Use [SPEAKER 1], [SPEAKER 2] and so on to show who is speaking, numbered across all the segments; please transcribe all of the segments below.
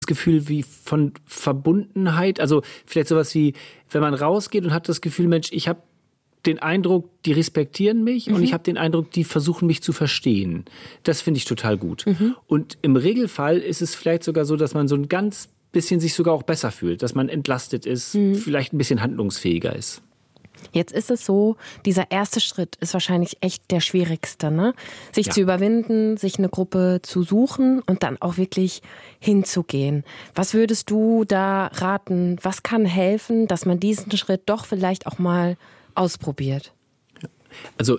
[SPEAKER 1] Gefühl wie von Verbundenheit. Also vielleicht sowas wie, wenn man rausgeht und hat das Gefühl, Mensch, ich habe den Eindruck, die respektieren mich und ich habe den Eindruck, die versuchen mich zu verstehen. Das finde ich total gut. Und im Regelfall ist es vielleicht sogar so, dass man so ein ganz bisschen sich sogar auch besser fühlt, dass man entlastet ist, vielleicht ein bisschen handlungsfähiger ist.
[SPEAKER 2] Jetzt ist es so, dieser erste Schritt ist wahrscheinlich echt der schwierigste, ne? Sich zu überwinden, sich eine Gruppe zu suchen und dann auch wirklich hinzugehen. Was würdest du da raten? Was kann helfen, dass man diesen Schritt doch vielleicht auch mal ausprobiert?
[SPEAKER 1] Also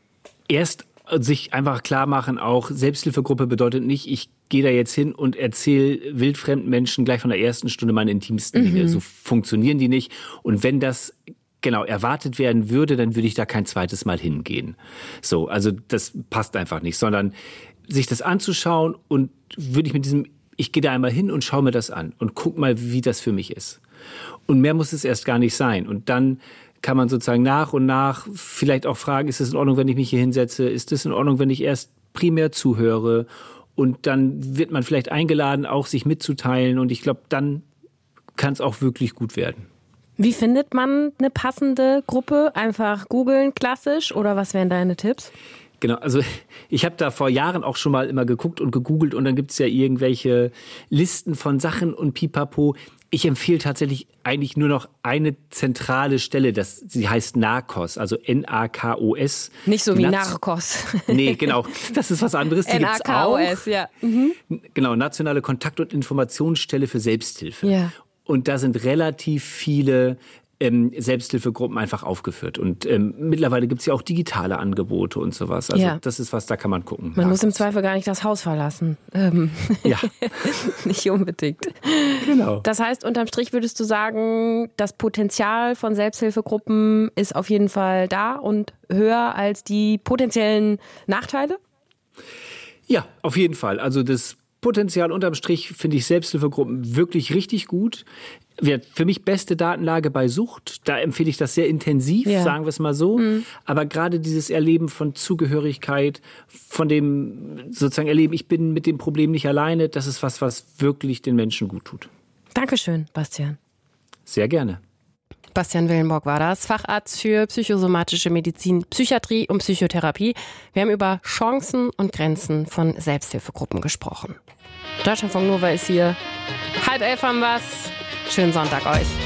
[SPEAKER 1] erst sich einfach klar machen, auch Selbsthilfegruppe bedeutet nicht, ich gehe da jetzt hin und erzähle wildfremden Menschen gleich von der ersten Stunde meine intimsten Dinge. So funktionieren die nicht. Und wenn das erwartet werden würde, dann würde ich da kein zweites Mal hingehen. So, also das passt einfach nicht, sondern sich das anzuschauen und würde ich mit diesem, ich gehe da einmal hin und schaue mir das an und guck mal, wie das für mich ist. Und mehr muss es erst gar nicht sein. Und dann kann man sozusagen nach und nach vielleicht auch fragen, ist es in Ordnung, wenn ich mich hier hinsetze? Ist es in Ordnung, wenn ich erst primär zuhöre? Und dann wird man vielleicht eingeladen, auch sich mitzuteilen. Und ich glaube, dann kann es auch wirklich gut werden.
[SPEAKER 2] Wie findet man eine passende Gruppe? Einfach googeln, klassisch? Oder was wären deine Tipps?
[SPEAKER 1] Genau, also ich habe da vor Jahren auch schon mal immer geguckt und gegoogelt und dann gibt es ja irgendwelche Listen von Sachen und pipapo. Ich empfehle tatsächlich eigentlich nur noch eine zentrale Stelle, sie heißt NAKOS, also N-A-K-O-S.
[SPEAKER 2] Nicht so wie Narcos.
[SPEAKER 1] Nee, genau, das ist was anderes. Die gibt's auch.
[SPEAKER 2] N-A-K-O-S, ja.
[SPEAKER 1] Genau, Nationale Kontakt- und Informationsstelle für Selbsthilfe.
[SPEAKER 2] Ja.
[SPEAKER 1] Und da sind relativ viele Selbsthilfegruppen einfach aufgeführt. Und mittlerweile gibt es ja auch digitale Angebote und sowas. Also das ist was, da kann man gucken.
[SPEAKER 2] Man muss im Zweifel gar nicht das Haus verlassen.
[SPEAKER 1] Ja.
[SPEAKER 2] Nicht unbedingt.
[SPEAKER 1] Genau.
[SPEAKER 2] Das heißt, unterm Strich würdest du sagen, das Potenzial von Selbsthilfegruppen ist auf jeden Fall da und höher als die potenziellen Nachteile?
[SPEAKER 1] Ja, auf jeden Fall. Also das Potenzial unterm Strich finde ich Selbsthilfegruppen wirklich richtig gut. Für mich beste Datenlage bei Sucht. Da empfehle ich das sehr intensiv, sagen wir es mal so. Aber gerade dieses Erleben von Zugehörigkeit, von dem sozusagen Erleben, ich bin mit dem Problem nicht alleine, das ist was wirklich den Menschen gut tut.
[SPEAKER 2] Dankeschön, Bastian.
[SPEAKER 1] Sehr gerne.
[SPEAKER 2] Bastian Willenborg war das, Facharzt für psychosomatische Medizin, Psychiatrie und Psychotherapie. Wir haben über Chancen und Grenzen von Selbsthilfegruppen gesprochen. Deutschlandfunk Nova ist hier. 10:30 haben wir's. Schönen Sonntag euch.